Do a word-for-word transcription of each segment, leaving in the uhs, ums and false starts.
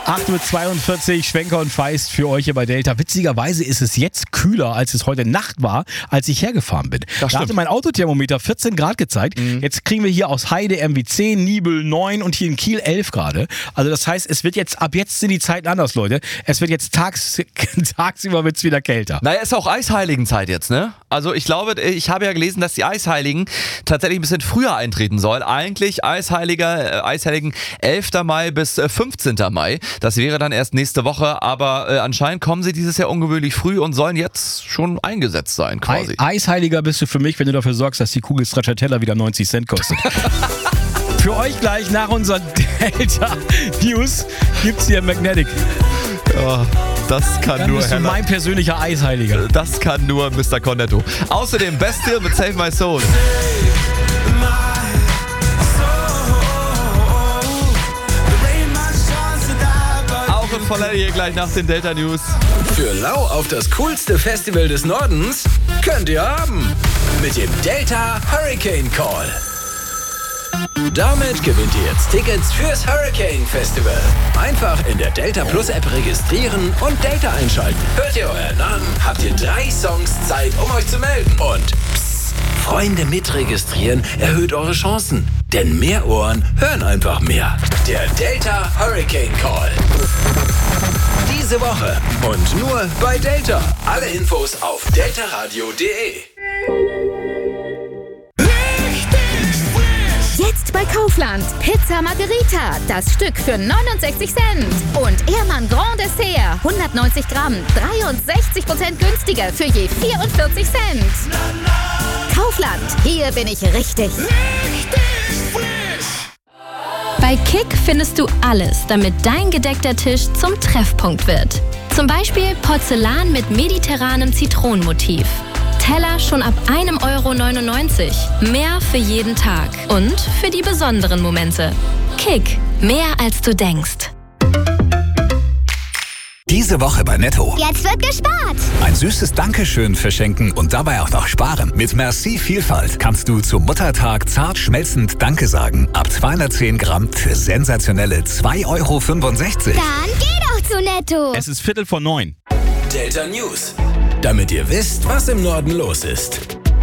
acht Uhr zweiundvierzig, Schwenker und Feist für euch hier bei Delta. Witzigerweise ist es jetzt kühler, als es heute Nacht war, als ich hergefahren bin. Das da hatte mein Autothermometer vierzehn Grad gezeigt. Mhm. Jetzt kriegen wir hier aus Heide M W zehn, Nibel neun und hier in Kiel elf Grad. Also das heißt, es wird jetzt, ab jetzt sind die Zeiten anders, Leute. Es wird jetzt tags, tagsüber wird's wieder kälter. Naja, ist auch Eisheiligen-Zeit jetzt, ne? Also ich glaube, ich habe ja gelesen, dass die Eisheiligen tatsächlich ein bisschen früher eintreten soll. Eigentlich Eisheiliger, äh, Eisheiligen elfter Mai bis äh, fünfzehnter Mai. Das wäre dann erst nächste Woche, aber äh, anscheinend kommen sie dieses Jahr ungewöhnlich früh und sollen jetzt schon eingesetzt sein quasi. Ei- Eisheiliger bist du für mich, wenn du dafür sorgst, dass die Kugel Stracciatella wieder neunzig Cent kostet. Für euch gleich nach unseren Delta News gibt's hier Magnetic. Ja, das kann Dann nur bist du Heller. mein persönlicher Eisheiliger. Das kann nur Mister Cornetto. Außerdem Bastille mit Save My Soul. Auch im Voller hier gleich nach den Delta News. Für lau auf das coolste Festival des Nordens könnt ihr haben. Mit dem Delta Hurricane Call. Damit gewinnt ihr jetzt Tickets fürs Hurricane Festival. Einfach in der Delta Plus App registrieren und Delta einschalten. Hört ihr euren Namen, habt ihr drei Songs Zeit, um euch zu melden. Und psst, Freunde mitregistrieren erhöht eure Chancen. Denn mehr Ohren hören einfach mehr. Der Delta Hurricane Call. Diese Woche und nur bei Delta. Alle Infos auf deltaradio punkt de. Jetzt bei Kaufland. Pizza Margherita. Das Stück für neunundsechzig Cent. Und Ehrmann Grand Dessert. hundertneunzig Gramm. dreiundsechzig Prozent günstiger für je vierundvierzig Cent. Kaufland. Hier bin ich richtig. Bei Kick findest du alles, damit dein gedeckter Tisch zum Treffpunkt wird. Zum Beispiel Porzellan mit mediterranem Zitronenmotiv. Teller schon ab ein Euro neunundneunzig. Mehr für jeden Tag. Und für die besonderen Momente. Kick. Mehr als du denkst. Diese Woche bei Netto. Jetzt wird gespart. Ein süßes Dankeschön verschenken und dabei auch noch sparen. Mit Merci Vielfalt kannst du zum Muttertag zart schmelzend Danke sagen. Ab zweihundertzehn Gramm für sensationelle zwei Euro fünfundsechzig. Dann geh doch zu Netto. Es ist Viertel vor neun. Delta News. Damit ihr wisst, was im Norden los ist.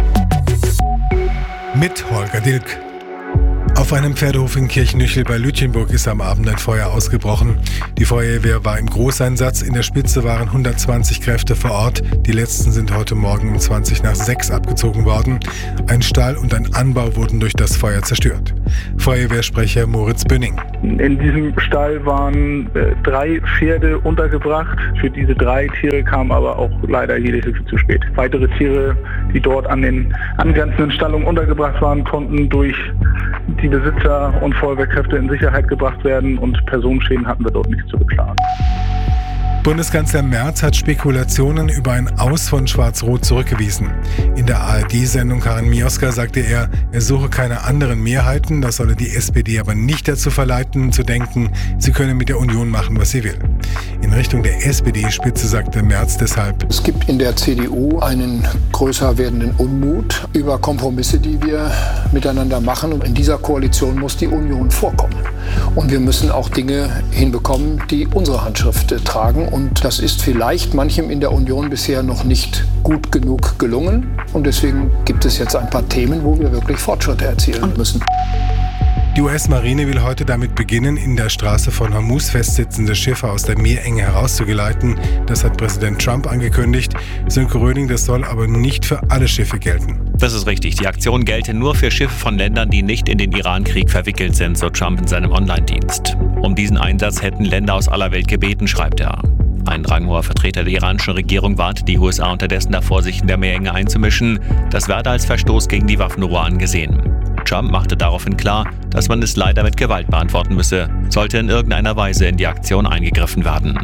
Mit Holger Dilk. Auf einem Pferdehof in Kirchnüchel bei Lütjenburg ist am Abend ein Feuer ausgebrochen. Die Feuerwehr war im Großeinsatz. In der Spitze waren hundertzwanzig Kräfte vor Ort. Die letzten sind heute Morgen um zwanzig nach sechs abgezogen worden. Ein Stall und ein Anbau wurden durch das Feuer zerstört. Feuerwehrsprecher Moritz Bünning. In diesem Stall waren äh, drei Pferde untergebracht. Für diese drei Tiere kam aber auch leider jede Hilfe zu spät. Weitere Tiere, die dort an den angrenzenden Stallungen untergebracht waren, konnten durch die Besitzer und Feuerwehrkräfte in Sicherheit gebracht werden und Personenschäden hatten wir dort nicht zu beklagen. Bundeskanzler Merz hat Spekulationen über ein Aus von Schwarz-Rot zurückgewiesen. In der A R D-Sendung Karin Mioska sagte er, er suche keine anderen Mehrheiten, das solle die S P D aber nicht dazu verleiten, zu denken, sie könne mit der Union machen, was sie will. In Richtung der S P D-Spitze sagte Merz deshalb: Es gibt in der C D U einen größer werdenden Unmut über Kompromisse, die wir miteinander machen. Und in dieser Koalition muss die Union vorkommen. Und wir müssen auch Dinge hinbekommen, die unsere Handschrift äh, tragen. Und das ist vielleicht manchem in der Union bisher noch nicht gut genug gelungen. Und deswegen gibt es jetzt ein paar Themen, wo wir wirklich Fortschritte erzielen müssen. Die U S-Marine will heute damit beginnen, in der Straße von Hormuz festsitzende Schiffe aus der Meerenge herauszugeleiten. Das hat Präsident Trump angekündigt. Sönke Röning, das soll aber nicht für alle Schiffe gelten. Das ist richtig. Die Aktion gelte nur für Schiffe von Ländern, die nicht in den Iran-Krieg verwickelt sind, so Trump in seinem Online-Dienst. Um diesen Einsatz hätten Länder aus aller Welt gebeten, schreibt er. Ein ranghoher Vertreter der iranischen Regierung warnt die U S A unterdessen davor, sich in der Meerenge einzumischen. Das werde als Verstoß gegen die Waffenruhe angesehen. Trump machte daraufhin klar, dass man es leider mit Gewalt beantworten müsse, sollte in irgendeiner Weise in die Aktion eingegriffen werden.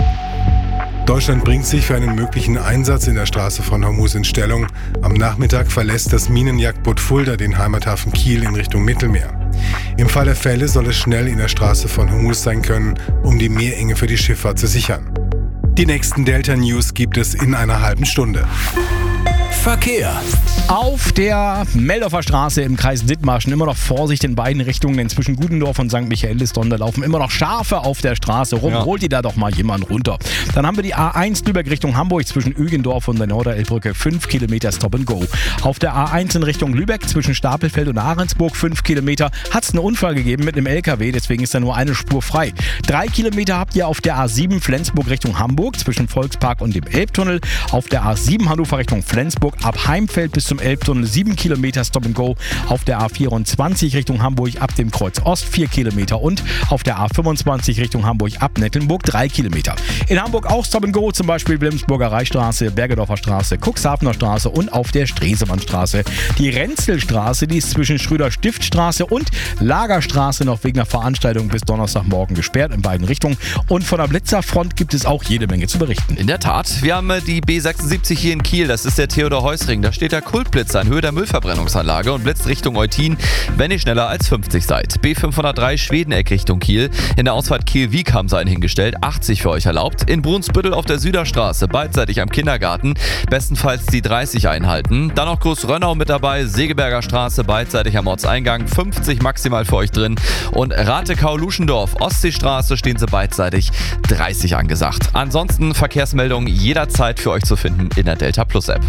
Deutschland bringt sich für einen möglichen Einsatz in der Straße von Hormuz in Stellung. Am Nachmittag verlässt das Minenjagdboot Fulda den Heimathafen Kiel in Richtung Mittelmeer. Im Fall der Fälle soll es schnell in der Straße von Hormuz sein können, um die Meerenge für die Schifffahrt zu sichern. Die nächsten Delta News gibt es in einer halben Stunde. Verkehr. Auf der Meldorfer Straße im Kreis Dithmarschen immer noch Vorsicht in beiden Richtungen, denn zwischen Gudendorf und Sankt Michaelisdonn, da laufen immer noch Schafe auf der Straße rum. Ja. Holt ihr da doch mal jemand runter. Dann haben wir die A eins Lübeck Richtung Hamburg zwischen Ögendorf und der Norderelbbrücke, fünf Kilometer Stop and Go. Auf der A eins in Richtung Lübeck zwischen Stapelfeld und Ahrensburg, fünf Kilometer, hat es einen Unfall gegeben mit einem L K W, deswegen ist da nur eine Spur frei. Drei Kilometer habt ihr auf der A sieben Flensburg Richtung Hamburg zwischen Volkspark und dem Elbtunnel. Auf der A sieben Hannover Richtung Flensburg ab Heimfeld bis zum Elbtunnel, sieben Kilometer Stop and Go. Auf der A vierundzwanzig Richtung Hamburg ab dem Kreuz Ost, vier Kilometer. Und auf der A fünfundzwanzig Richtung Hamburg ab Nettelnburg, drei Kilometer. In Hamburg auch Stop and Go, zum Beispiel Wilhelmsburger Reichstraße, Bergedorfer Straße, Cuxhavener Straße und auf der Stresemannstraße. Die Renzelstraße, die ist zwischen Schröder-Stiftstraße und Lagerstraße noch wegen einer Veranstaltung bis Donnerstagmorgen gesperrt in beiden Richtungen. Und von der Blitzerfront gibt es auch jede Menge zu berichten. In der Tat, wir haben äh, die B sechsundsiebzig hier in Kiel, das ist der Theodor-Heuss-Ring. Da steht der Kultblitzer in Höhe der Müllverbrennungsanlage und blitzt Richtung Eutin, wenn ihr schneller als fünfzig seid. B fünfhundertdrei Schwedeneck Richtung Kiel. In der Ausfahrt Kiel-Wiek haben sie einen hingestellt, achtzig für euch erlaubt. In Brunsbüttel auf der Süderstraße, beidseitig am Kindergarten, bestenfalls die dreißig einhalten. Dann noch Großrönnau mit dabei, Segeberger Straße, beidseitig am Ortseingang, fünfzig maximal für euch drin. Und Ratekau-Luschendorf, Ostseestraße stehen sie beidseitig, dreißig angesagt. Ansonsten Verkehrsmeldungen jederzeit für euch zu finden in der Delta Plus App.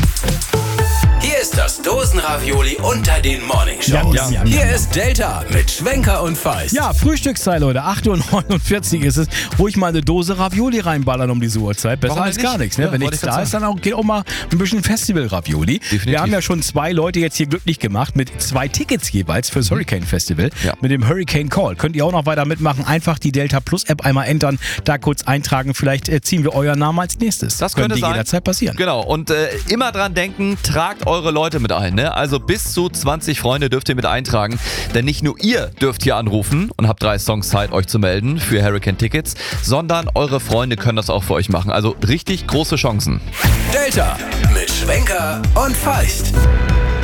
Hier ist das Dosenravioli unter den Morningshows. Ja, ja, ja, Hier ja. ist Delta mit Schwenker und Feist. Ja, Frühstückszeit, Leute. acht Uhr neunundvierzig ist es. Ruhig mal eine Dose Ravioli reinballern um diese Uhrzeit. Besser Warum als nicht? gar nichts. Ne? Ja, Wenn wollte nichts ich grad da ist, dann auch, geht auch mal ein bisschen Festival-Ravioli. Definitiv. Wir haben ja schon zwei Leute jetzt hier glücklich gemacht mit zwei Tickets jeweils fürs Hurricane Festival. Ja. Mit dem Hurricane Call. Könnt ihr auch noch weiter mitmachen. Einfach die Delta Plus App einmal entern, da kurz eintragen. Vielleicht äh, ziehen wir euren Namen als nächstes. Das könnte Könnte sein. jederzeit passieren. Genau, und äh, immer dran denken, tragt eure Leute mit ein. Ne? Also bis zu zwanzig Freunde dürft ihr mit eintragen. Denn nicht nur ihr dürft hier anrufen und habt drei Songs Zeit, euch zu melden für Hurricane-Tickets, sondern eure Freunde können das auch für euch machen. Also richtig große Chancen. Delta mit Schwenker und Feist.